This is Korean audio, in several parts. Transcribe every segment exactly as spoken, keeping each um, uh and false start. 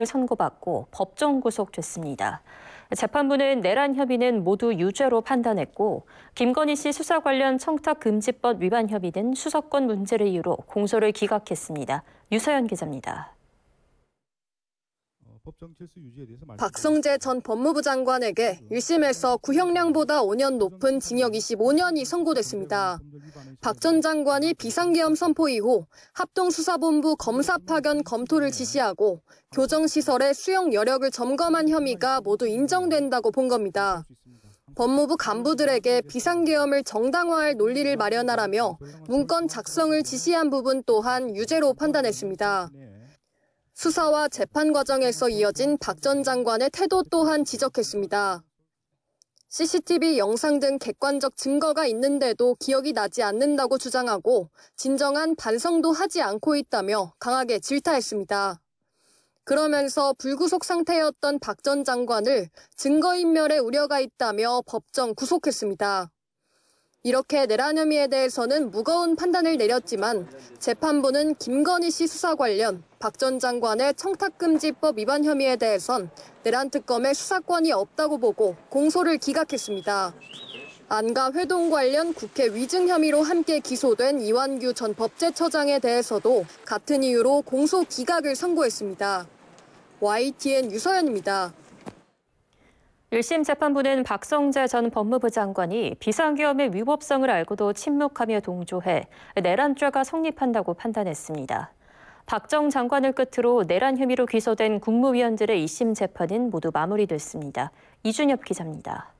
선고받고 법정 구속됐습니다. 재판부는 내란 혐의는 모두 유죄로 판단했고 김건희 씨 수사 관련 청탁금지법 위반 혐의는 수사권 문제를 이유로 공소를 기각했습니다. 유서연 기자입니다. 박성재 전 법무부 장관에게 일 심에서 구형량보다 오 년 높은 징역 이십오 년이 선고됐습니다. 박 전 장관이 비상계엄 선포 이후 합동수사본부 검사 파견 검토를 지시하고 교정시설의 수용 여력을 점검한 혐의가 모두 인정된다고 본 겁니다. 법무부 간부들에게 비상계엄을 정당화할 논리를 마련하라며 문건 작성을 지시한 부분 또한 유죄로 판단했습니다. 수사와 재판 과정에서 이어진 박 전 장관의 태도 또한 지적했습니다. 씨씨티비 영상 등 객관적 증거가 있는데도 기억이 나지 않는다고 주장하고 진정한 반성도 하지 않고 있다며 강하게 질타했습니다. 그러면서 불구속 상태였던 박 전 장관을 증거인멸의 우려가 있다며 법정 구속했습니다. 이렇게 내란 혐의에 대해서는 무거운 판단을 내렸지만 재판부는 김건희 씨 수사 관련 박 전 장관의 청탁금지법 위반 혐의에 대해선 내란 특검의 수사권이 없다고 보고 공소를 기각했습니다. 안가 회동 관련 국회 위증 혐의로 함께 기소된 이완규 전 법제처장에 대해서도 같은 이유로 공소 기각을 선고했습니다. 와이티엔 유서연입니다. 일 심 재판부는 박성재 전 법무부 장관이 비상계엄의 위법성을 알고도 침묵하며 동조해 내란죄가 성립한다고 판단했습니다. 박 전 장관을 끝으로 내란 혐의로 기소된 국무위원들의 이 심 재판은 모두 마무리됐습니다. 이준엽 기자입니다.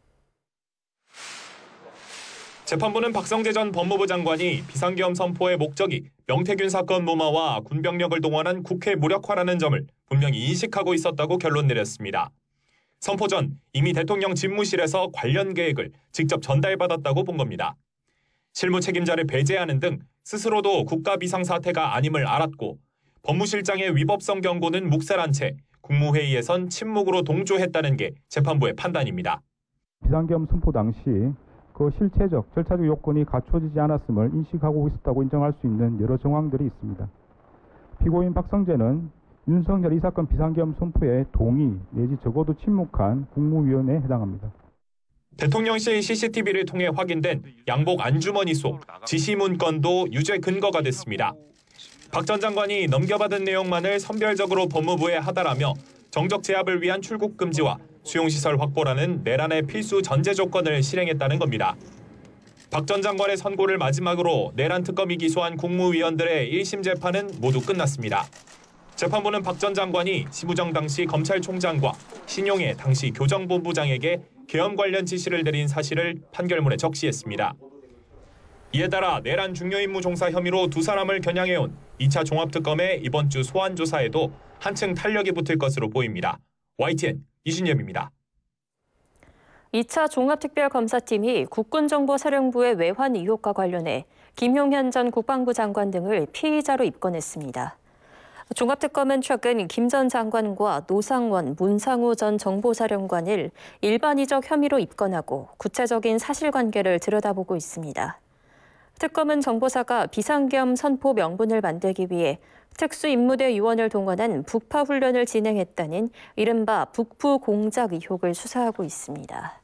재판부는 박성재 전 법무부 장관이 비상계엄 선포의 목적이 명태균 사건 무마와 군병력을 동원한 국회 무력화라는 점을 분명히 인식하고 있었다고 결론 내렸습니다. 선포 전 이미 대통령 집무실에서 관련 계획을 직접 전달받았다고 본 겁니다. 실무 책임자를 배제하는 등 스스로도 국가 비상사태가 아님을 알았고 법무실장의 위법성 경고는 묵살한 채 국무회의에선 침묵으로 동조했다는 게 재판부의 판단입니다. 비상계엄 선포 당시 그 실체적, 절차적 요건이 갖춰지지 않았음을 인식하고 있었다고 인정할 수 있는 여러 정황들이 있습니다. 피고인 박성재는 윤석열 이 사건 비상계엄 선포에 동의 내지 적어도 침묵한 국무위원에 해당합니다. 대통령실 씨씨티비를 통해 확인된 양복 안주머니 속 지시 문건도 유죄 근거가 됐습니다. 박 전 장관이 넘겨받은 내용만을 선별적으로 법무부에 하달하며 정적 제압을 위한 출국 금지와 수용시설 확보라는 내란의 필수 전제 조건을 실행했다는 겁니다. 박 전 장관의 선고를 마지막으로 내란 특검이 기소한 국무위원들의 일 심 재판은 모두 끝났습니다. 재판부는 박 전 장관이 심우정 당시 검찰총장과 신용해 당시 교정본부장에게 계엄 관련 지시를 내린 사실을 판결문에 적시했습니다. 이에 따라 내란 중요임무 종사 혐의로 두 사람을 겨냥해온 이 차 종합특검의 이번 주 소환 조사에도 한층 탄력이 붙을 것으로 보입니다. 와이티엔 이준엽입니다. 이 차 종합특별검사팀이 국군정보사령부의 외환 의혹과 관련해 김용현 전 국방부 장관 등을 피의자로 입건했습니다. 종합특검은 최근 김 전 장관과 노상원, 문상우 전 정보사령관을 일반이적 혐의로 입건하고 구체적인 사실관계를 들여다보고 있습니다. 특검은 정보사가 비상계엄 선포 명분을 만들기 위해 특수임무대 요원을 동원한 북파 훈련을 진행했다는 이른바 북부 공작 의혹을 수사하고 있습니다.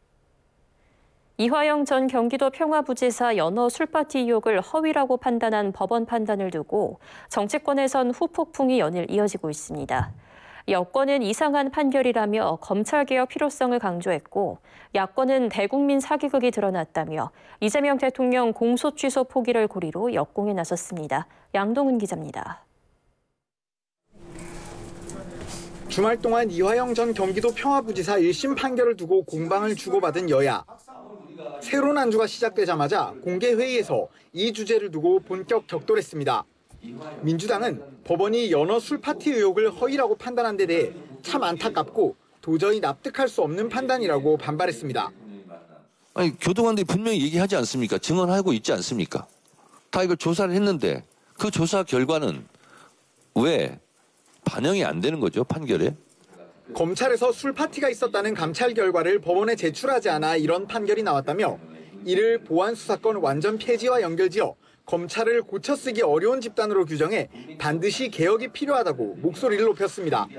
이화영 전 경기도 평화부지사 연어 술파티 의혹을 허위라고 판단한 법원 판단을 두고 정치권에선 후폭풍이 연일 이어지고 있습니다. 여권은 이상한 판결이라며 검찰개혁 필요성을 강조했고 야권은 대국민 사기극이 드러났다며 이재명 대통령 공소 취소 포기를 고리로 역공에 나섰습니다. 양동은 기자입니다. 주말 동안 이화영 전 경기도 평화부지사 일 심 판결을 두고 공방을 주고받은 여야. 새로운 한 주가 시작되자마자 공개 회의에서 이 주제를 두고 본격 격돌했습니다. 민주당은 법원이 연어 술 파티 의혹을 허위라고 판단한 데 대해 참 안타깝고 도저히 납득할 수 없는 판단이라고 반발했습니다. 아니 교도관들이 분명히 얘기하지 않습니까? 증언하고 있지 않습니까? 다 이걸 조사를 했는데 그 조사 결과는 왜 반영이 안 되는 거죠, 판결에? 검찰에서 술 파티가 있었다는 감찰 결과를 법원에 제출하지 않아 이런 판결이 나왔다며 이를 보안 수사권 완전 폐지와 연결지어 검찰을 고쳐쓰기 어려운 집단으로 규정해 반드시 개혁이 필요하다고 목소리를 높였습니다.